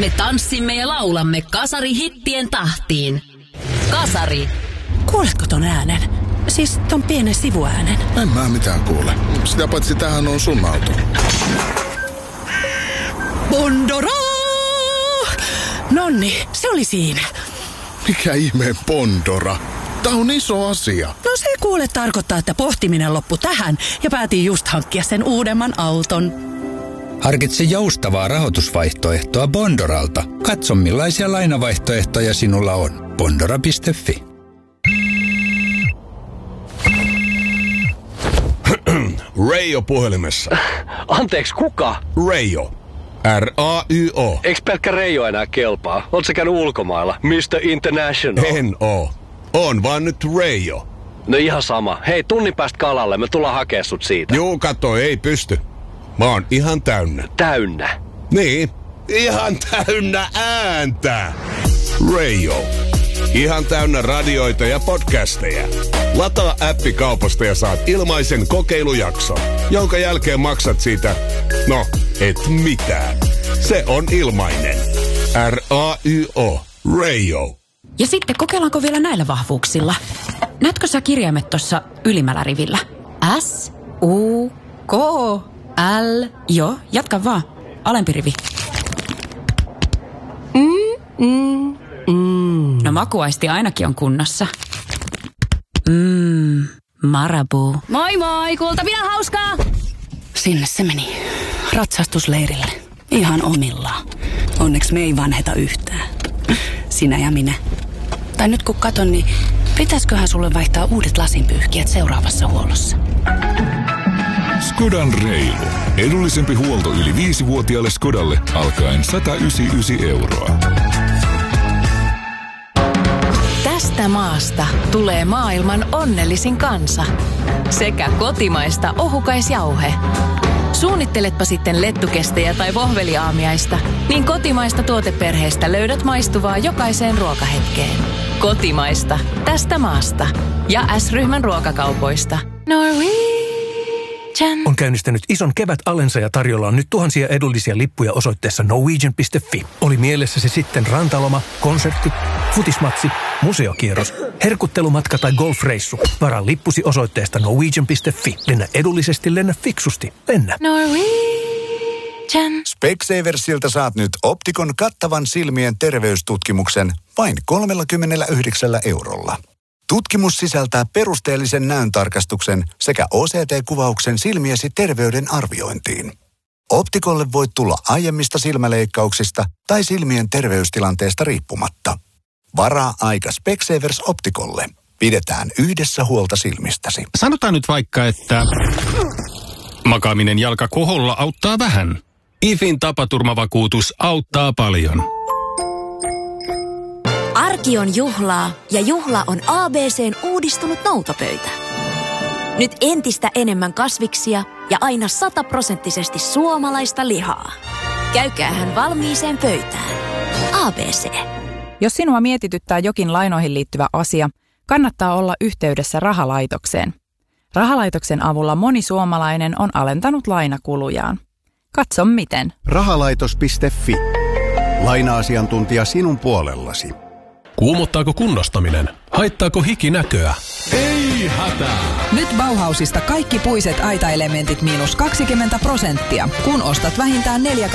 Me tanssimme ja laulamme Kasari-hittien tahtiin. Kasari. Kuuletko ton äänen? Siis ton pienen sivuäänen. En mä mitään kuule. Sitä paitsi tämähän on sun auto. Bondora! Nonni, se oli siinä. Mikä ihmeen Bondora? Tää on iso asia. No se kuule tarkoittaa, että pohtiminen loppui tähän ja päätin just hankkia sen uudemman auton. Harkitse joustavaa rahoitusvaihtoehtoa Bondoralta. Katso millaisia lainavaihtoehtoja sinulla on. Bondora.fi. Reijo puhelimessa. Anteeksi, kuka? Reijo. R-A-Y-O. Eiks pelkkä Reijo enää kelpaa? Oot sä käynyt ulkomailla? Mr. International. En oo. On vaan nyt Reijo. No ihan sama. Hei, tunnin päästä kalalle. Me tullaan hakea sut siitä. Juu, kato, ei pysty. Mä oon ihan täynnä. Täynnä? Niin, ihan täynnä ääntä. Reijo. Ihan täynnä radioita ja podcasteja. Lataa appi kaupasta ja saat ilmaisen kokeilujakson, jonka jälkeen maksat siitä, no, et mitään. Se on ilmainen. R-A-Y-O. Reijo. Ja sitten kokeillaanko vielä näillä vahvuuksilla? Näetkö sä kirjaimet tuossa ylimmällä rivillä? S, U, K, L. Joo, jatka vaan. Alempi rivi. No makuaisti ainakin on kunnossa. Marabou. Moi moi, kuultavina hauskaa! Sinne se meni. Ratsastusleirille. Ihan omillaan. Onneksi me ei vanheta yhtään. Sinä ja minä. Tai nyt kun katon, niin pitäisköhän sulle vaihtaa uudet lasinpyyhkijät seuraavassa huollossa? Skodan reilu. Edullisempi huolto yli 5-vuotiaalle Skodalle alkaen 199 €. Tästä maasta tulee maailman onnellisin kansa. Sekä kotimaista ohukaisjauhe. Suunnitteletpa sitten lettukestejä tai vohveliaamiaista, niin kotimaista tuoteperheestä löydät maistuvaa jokaiseen ruokahetkeen. Kotimaista, tästä maasta. Ja S-ryhmän ruokakaupoista. On käynnistänyt ison kevätalensa ja tarjolla on nyt tuhansia edullisia lippuja osoitteessa norwegian.fi. Oli mielessä se sitten rantaloma, konsertti, futismatsi, museokierros, herkuttelumatka tai golfreissu. Varaa lippusi osoitteesta norwegian.fi. Lennä edullisesti, lennä fiksusti. Lennä. Norwegian. Specsaversilta saat nyt Optikon kattavan silmien terveystutkimuksen vain 39 €. Tutkimus sisältää perusteellisen näöntarkastuksen sekä OCT-kuvauksen silmiesi terveyden arviointiin. Optikolle voit tulla aiemmista silmäleikkauksista tai silmien terveystilanteesta riippumatta. Varaa aika Specsavers Optikolle. Pidetään yhdessä huolta silmistäsi. Sanotaan nyt vaikka, että makaaminen jalka koholla auttaa vähän. IFin tapaturmavakuutus auttaa paljon. Arki on juhlaa ja juhla on ABC:n uudistunut noutopöytä. Nyt entistä enemmän kasviksia ja aina 100% suomalaista lihaa. Käykäähän valmiiseen pöytään. ABC. Jos sinua mietityttää jokin lainoihin liittyvä asia, kannattaa olla yhteydessä rahalaitokseen. Rahalaitoksen avulla moni suomalainen on alentanut lainakulujaan. Katso miten. Rahalaitos.fi. Laina-asiantuntija sinun puolellasi. Kuumottaako kunnostaminen? Haittaako hiki näköä? Ei hätää! Nyt Bauhausista kaikki puiset aitaelementit -20%, kun ostat vähintään 4